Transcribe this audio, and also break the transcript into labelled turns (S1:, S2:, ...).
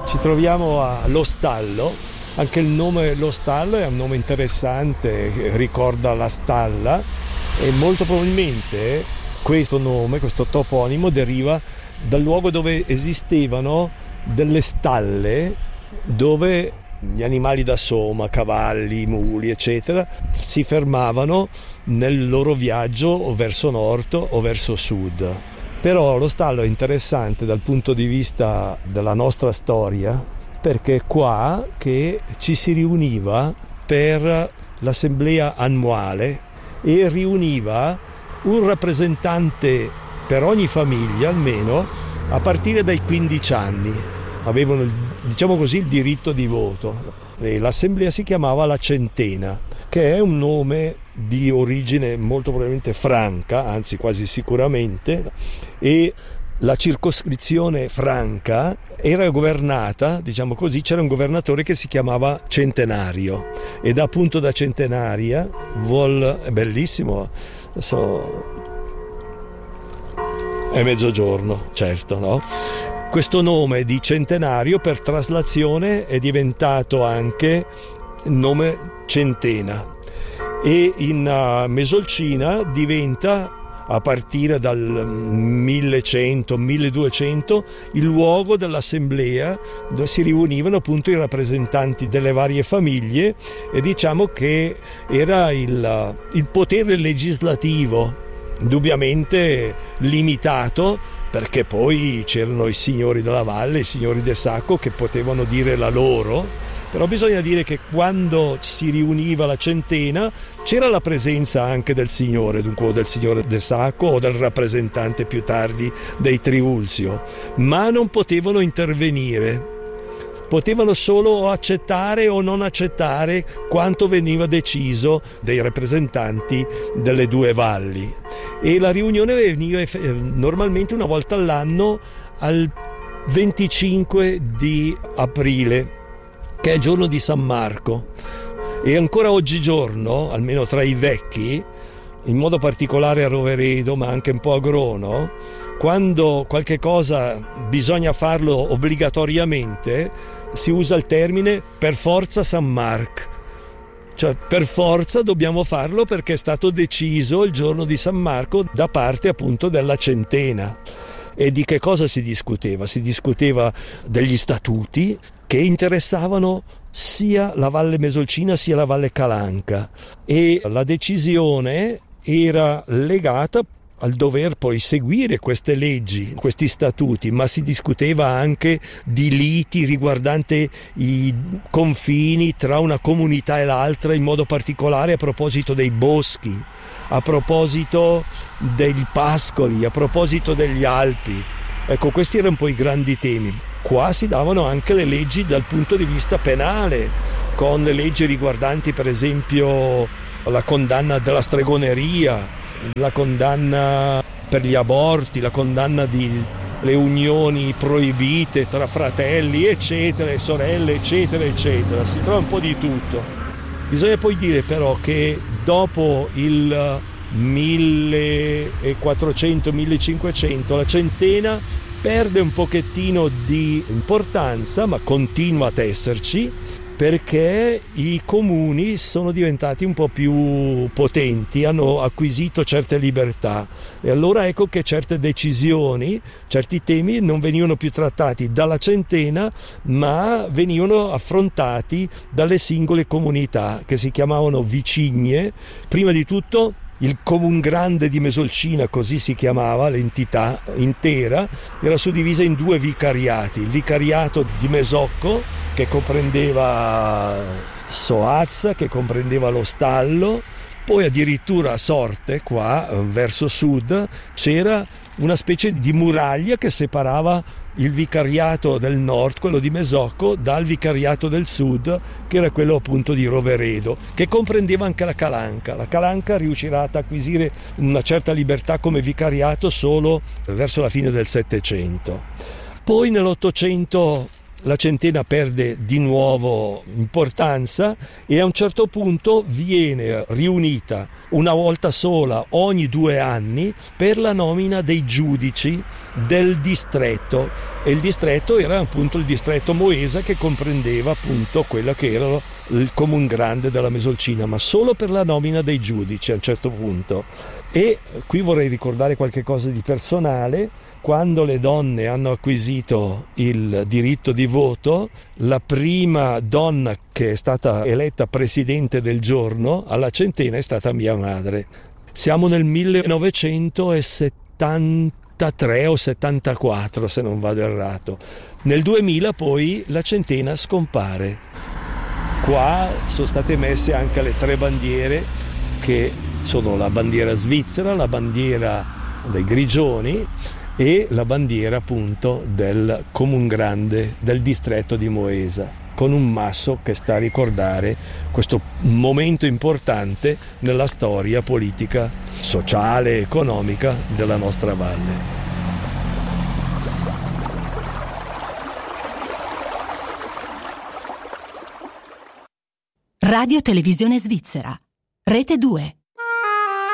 S1: Ci troviamo allo stallo, anche il nome Lo Stallo è un nome interessante, ricorda la stalla e molto probabilmente questo nome, questo toponimo deriva dal luogo dove esistevano delle stalle dove gli animali da soma, cavalli, muli, eccetera, si fermavano nel loro viaggio o verso nord o verso sud. Però lo stallo è interessante dal punto di vista della nostra storia, perché è qua che ci si riuniva per l'assemblea annuale e riuniva un rappresentante per ogni famiglia almeno a partire dai 15 anni. Avevano, diciamo così, il diritto di voto. E l'assemblea si chiamava la Centena, che è un nome di origine molto probabilmente franca, anzi quasi sicuramente, e la circoscrizione franca era governata, diciamo così, c'era un governatore che si chiamava Centenario e da appunto da Centenaria è bellissimo, adesso è mezzogiorno, certo, no? Questo nome di Centenario per traslazione è diventato anche nome Centena e in Mesolcina diventa a partire dal 1100-1200 il luogo dell'assemblea dove si riunivano appunto i rappresentanti delle varie famiglie e diciamo che era il potere legislativo indubbiamente limitato, perché poi c'erano i signori della valle, i signori del Sacco che potevano dire la loro. Però bisogna dire che quando si riuniva la Centena c'era la presenza anche del signore, dunque del signore del Sacco o del rappresentante più tardi dei Trivulzio, ma non potevano intervenire, potevano solo accettare o non accettare quanto veniva deciso dai rappresentanti delle due valli. E la riunione veniva normalmente una volta all'anno al 25 di aprile, che è il giorno di San Marco, e ancora oggigiorno, almeno tra i vecchi, in modo particolare a Roveredo ma anche un po' a Grono, quando qualche cosa bisogna farlo obbligatoriamente si usa il termine per forza San Marc, cioè per forza dobbiamo farlo perché è stato deciso il giorno di San Marco da parte appunto della Centena. E di che cosa si discuteva? Si discuteva degli statuti che interessavano sia la Valle Mesolcina sia la Valle Calanca e la decisione era legata al dover poi seguire queste leggi, questi statuti, ma si discuteva anche di liti riguardanti i confini tra una comunità e l'altra, in modo particolare a proposito dei boschi, a proposito dei pascoli, a proposito degli Alpi. Ecco, questi erano poi i grandi temi. Qua si davano anche le leggi dal punto di vista penale, con le leggi riguardanti per esempio la condanna della stregoneria, la condanna per gli aborti, la condanna delle unioni proibite tra fratelli, eccetera, e sorelle, eccetera, eccetera. Si trova un po' di tutto. Bisogna poi dire però che dopo il 1400-1500 la Centena perde un pochettino di importanza, ma continua ad esserci, perché i comuni sono diventati un po' più potenti, hanno acquisito certe libertà e allora ecco che certe decisioni, certi temi non venivano più trattati dalla Centena ma venivano affrontati dalle singole comunità che si chiamavano vicigne. Prima di tutto il Comun Grande di Mesolcina, così si chiamava l'entità intera, era suddivisa in due vicariati: il vicariato di Mesocco, che comprendeva Soazza, che comprendeva lo Stallo, poi addirittura a Sorte, qua verso sud, c'era una specie di muraglia che separava il vicariato del nord, quello di Mesocco, dal vicariato del sud, che era quello appunto di Roveredo, che comprendeva anche la Calanca. La Calanca riuscirà ad acquisire una certa libertà come vicariato solo verso la fine del Settecento. Poi nell'Ottocento la centena perde di nuovo importanza e a un certo punto viene riunita una volta sola ogni 2 anni per la nomina dei giudici del distretto, e il distretto era appunto il distretto Moesa, che comprendeva appunto quello che era il Comune Grande della Mesolcina, ma solo per la nomina dei giudici a un certo punto. E qui vorrei ricordare qualche cosa di personale. Quando le donne hanno acquisito il diritto di voto, la prima donna che è stata eletta presidente del giorno alla centena è stata mia madre. Siamo nel 1973 o 74, se non vado errato. Nel 2000 poi la centena scompare. Qua sono state messe anche le 3 bandiere, che sono la bandiera svizzera, la bandiera dei Grigioni e la bandiera appunto del Comune Grande del distretto di Moesa, con un masso che sta a ricordare questo momento importante nella storia politica, sociale e economica della nostra valle.
S2: Radio Televisione Svizzera, Rete 2.